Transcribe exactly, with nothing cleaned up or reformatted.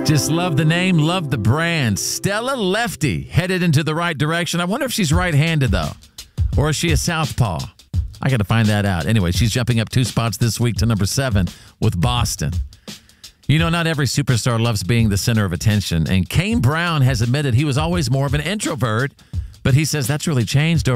Just love the name, love the brand. Stella Lefty headed into the right direction. I wonder if she's right-handed, though. Or is she a southpaw? I got to find that out. Anyway, she's jumping up two spots this week to number seven with Boston. You know, not every superstar loves being the center of attention. And Kane Brown has admitted he was always more of an introvert, but he says that's really changed over